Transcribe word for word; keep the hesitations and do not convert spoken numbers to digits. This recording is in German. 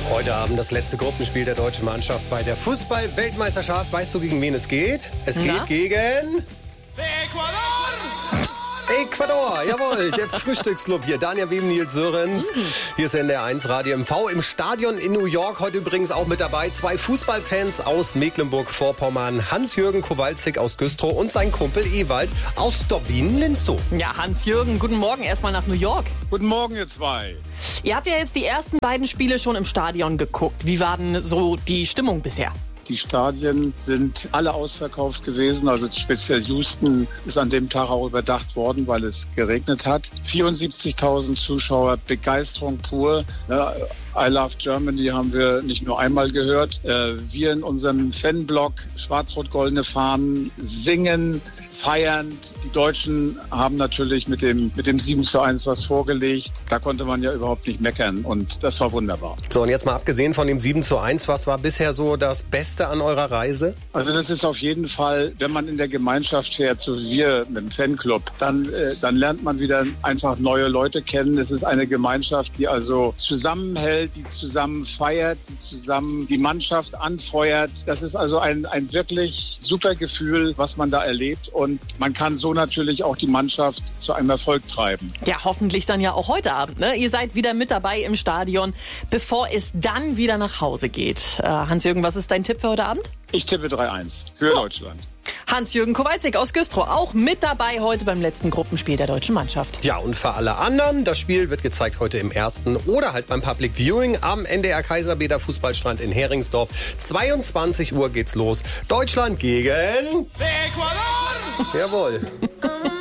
Heute Abend das letzte Gruppenspiel der deutschen Mannschaft bei der Fußball-Weltmeisterschaft. Weißt du, gegen wen es geht? Es geht Na? gegen... Ecuador! Ecuador, jawohl, der Frühstücksclub hier. Daniel Weben, Nils Sörens. Hier ist N D R eins Radio M V im Stadion in New York. Heute übrigens auch mit dabei zwei Fußballfans aus Mecklenburg-Vorpommern. Hans-Jürgen Kowalczyk aus Güstrow und sein Kumpel Ewald aus Dobbin-Linstow. Ja, Hans-Jürgen, guten Morgen erstmal nach New York. Guten Morgen, ihr zwei. Ihr habt ja jetzt die ersten beiden Spiele schon im Stadion geguckt. Wie war denn so die Stimmung bisher? Die Stadien sind alle ausverkauft gewesen. Also speziell Houston ist an dem Tag auch überdacht worden, weil es geregnet hat. vierundsiebzigtausend Zuschauer, Begeisterung pur. Ja, I Love Germany haben wir nicht nur einmal gehört. Wir in unserem Fanblock, schwarz-rot-goldene Fahnen, singen, feiern. Die Deutschen haben natürlich mit dem, mit dem sieben zu eins was vorgelegt. Da konnte man ja überhaupt nicht meckern und das war wunderbar. So, und jetzt mal abgesehen von dem sieben zu eins, was war bisher so das Beste an eurer Reise? Also das ist auf jeden Fall, wenn man in der Gemeinschaft fährt, so wie wir mit dem Fanclub, dann, äh, dann lernt man wieder einfach neue Leute kennen. Es ist eine Gemeinschaft, die also zusammenhält, die zusammen feiert, die zusammen die Mannschaft anfeuert. Das ist also ein, ein wirklich super Gefühl, was man da erlebt. Und man kann so natürlich auch die Mannschaft zu einem Erfolg treiben. Ja, hoffentlich dann ja auch heute Abend. Ne? Ihr seid wieder mit dabei im Stadion, bevor es dann wieder nach Hause geht. Äh, Hans-Jürgen, was ist dein Tipp für heute Abend? Ich tippe drei eins für Oh. Deutschland. Hans-Jürgen Kowalczyk aus Güstrow, auch mit dabei heute beim letzten Gruppenspiel der deutschen Mannschaft. Ja, und für alle anderen, das Spiel wird gezeigt heute im ersten oder halt beim Public Viewing am N D R Kaiserbäder Fußballstrand in Heringsdorf. zweiundzwanzig Uhr geht's los. Deutschland gegen... Ecuador! Jawohl.